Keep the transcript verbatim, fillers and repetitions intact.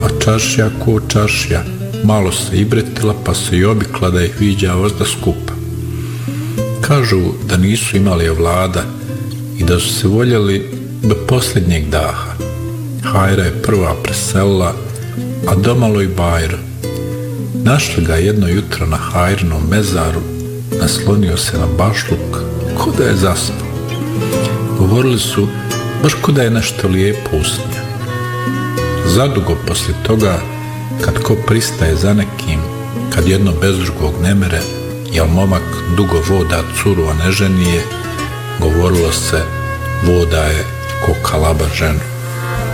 a čaršija ko čaršija, malo se ibretila pa se i obikla da ih viđa ozda skupa. Kažu da nisu imali vlada i da su se voljeli do posljednjeg daha. Hajra je prva preselila, a domalo i Bajra. Našli ga jedno jutro na Hajrinom mezaru, naslonio se na bašluk, ko da je zaspao. Govorili su, baš ko da je nešto lijepo usnio. Zadugo poslije toga, kad ko pristaje za nekim, kad jedno bez drugog ne mere, jel momak dugo voda curu, a ne ženi je, govorilo se, voda je ko kalaba ženu.